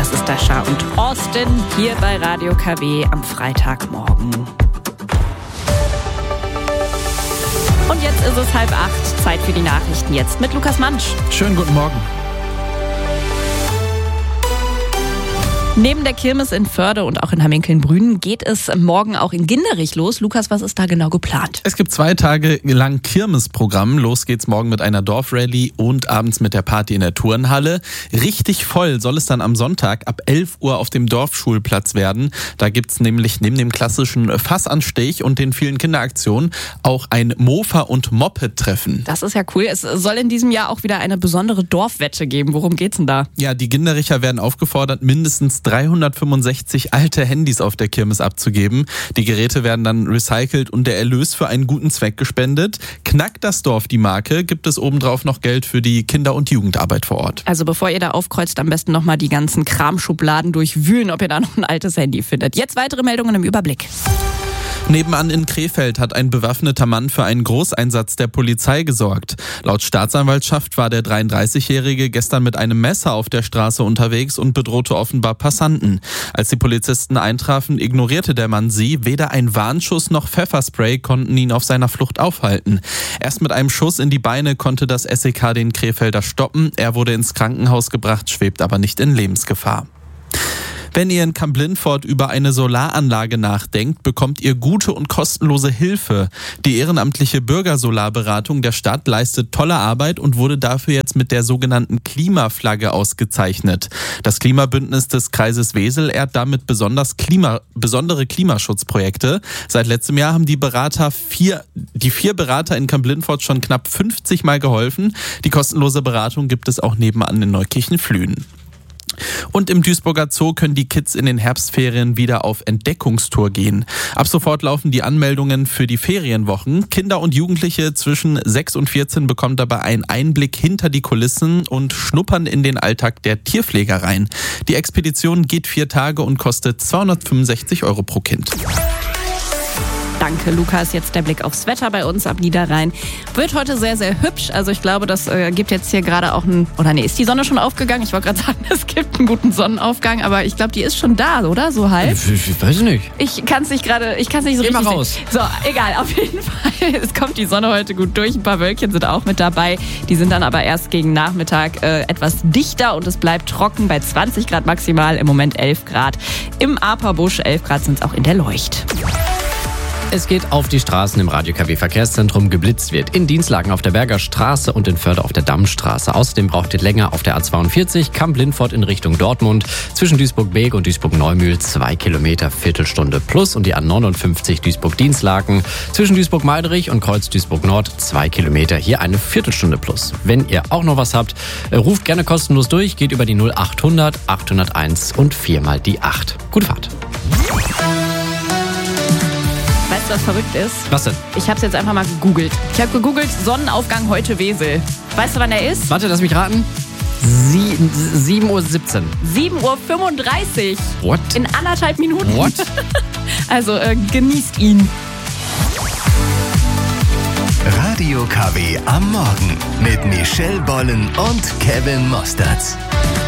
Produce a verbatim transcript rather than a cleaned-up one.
Das ist Dasha und Austin hier bei Radio K W am Freitagmorgen. Und jetzt ist es halb acht, Zeit für die Nachrichten jetzt mit Lukas Mansch. Schönen guten Morgen. Neben der Kirmes in Förde und auch in Hamminkeln-Brünen geht es morgen auch in Ginderich los. Lukas, was ist da genau geplant? Es gibt zwei Tage lang Kirmesprogramm. Los geht's morgen mit einer Dorfrallye und abends mit der Party in der Turnhalle. Richtig voll soll es dann am Sonntag ab elf Uhr auf dem Dorfschulplatz werden. Da gibt's nämlich neben dem klassischen Fassanstich und den vielen Kinderaktionen auch ein Mofa- und Moped-Treffen. Das ist ja cool. Es soll in diesem Jahr auch wieder eine besondere Dorfwette geben. Worum geht's denn da? Ja, die Gindericher werden aufgefordert, mindestens dreihundertfünfundsechzig alte Handys auf der Kirmes abzugeben. Die Geräte werden dann recycelt und der Erlös für einen guten Zweck gespendet. Knackt das Dorf die Marke, gibt es obendrauf noch Geld für die Kinder- und Jugendarbeit vor Ort. Also bevor ihr da aufkreuzt, am besten nochmal die ganzen Kramschubladen durchwühlen, ob ihr da noch ein altes Handy findet. Jetzt weitere Meldungen im Überblick. Nebenan in Krefeld hat ein bewaffneter Mann für einen Großeinsatz der Polizei gesorgt. Laut Staatsanwaltschaft war der dreiunddreißigjährige gestern mit einem Messer auf der Straße unterwegs und bedrohte offenbar Passanten. Als die Polizisten eintrafen, ignorierte der Mann sie. Weder ein Warnschuss noch Pfefferspray konnten ihn auf seiner Flucht aufhalten. Erst mit einem Schuss in die Beine konnte das S E K den Krefelder stoppen. Er wurde ins Krankenhaus gebracht, schwebt aber nicht in Lebensgefahr. Wenn ihr in Kamp-Lintfort über eine Solaranlage nachdenkt, bekommt ihr gute und kostenlose Hilfe. Die ehrenamtliche Bürgersolarberatung der Stadt leistet tolle Arbeit und wurde dafür jetzt mit der sogenannten Klimaflagge ausgezeichnet. Das Klimabündnis des Kreises Wesel ehrt damit besonders Klima, besondere Klimaschutzprojekte. Seit letztem Jahr haben die Berater vier, die vier Berater in Kamp-Lintfort schon knapp fünfzig Mal geholfen. Die kostenlose Beratung gibt es auch nebenan in Neukirchen-Flühen. Und im Duisburger Zoo können die Kids in den Herbstferien wieder auf Entdeckungstour gehen. Ab sofort laufen die Anmeldungen für die Ferienwochen. Kinder und Jugendliche zwischen sechs und vierzehn bekommen dabei einen Einblick hinter die Kulissen und schnuppern in den Alltag der Tierpflegereien. Die Expedition geht vier Tage und kostet zweihundertfünfundsechzig Euro pro Kind. Danke, Lukas. Jetzt der Blick aufs Wetter bei uns am Niederrhein. Wird heute sehr, sehr hübsch. Also ich glaube, das äh, gibt jetzt hier gerade auch einen... Oder nee, ist die Sonne schon aufgegangen? Ich wollte gerade sagen, es gibt einen guten Sonnenaufgang, aber ich glaube, die ist schon da, oder? So halb? Ich, ich weiß nicht. Ich kann es nicht gerade... Ich kann es nicht so Geh richtig mal raus. sehen. So, egal. Auf jeden Fall. Es kommt die Sonne heute gut durch. Ein paar Wölkchen sind auch mit dabei. Die sind dann aber erst gegen Nachmittag äh, etwas dichter und es bleibt trocken bei zwanzig Grad maximal. Im Moment elf Grad. Im Aperbusch elf Grad sind es auch in der Leucht. Es geht auf die Straßen im Radio K W Verkehrszentrum. Geblitzt wird in Dienstlagen auf der Berger Straße und in Förde auf der Dammstraße. Außerdem braucht ihr länger auf der A zweiundvierzig Kamp-Lintfort in Richtung Dortmund. Zwischen Duisburg-Beek und Duisburg-Neumühl zwei Kilometer, Viertelstunde plus. Und die A neunundfünfzig Duisburg-Dienstlaken. Zwischen Duisburg-Meiderich und Kreuz Duisburg-Nord zwei Kilometer, hier eine Viertelstunde plus. Wenn ihr auch noch was habt, ruft gerne kostenlos durch. Geht über die null achthundert achthunderteins und viermal die acht. Gute Fahrt. Weißt du, was verrückt ist? Was denn? Ich habe es jetzt einfach mal gegoogelt. Ich habe gegoogelt, Sonnenaufgang heute Wesel. Weißt du, wann er ist? Warte, lass mich raten. Sie, sieben Uhr siebzehn. sieben Uhr fünfunddreißig. What? In anderthalb Minuten. What? Also äh, genießt ihn. Radio K W am Morgen mit Michelle Bollen und Kevin Mostertz.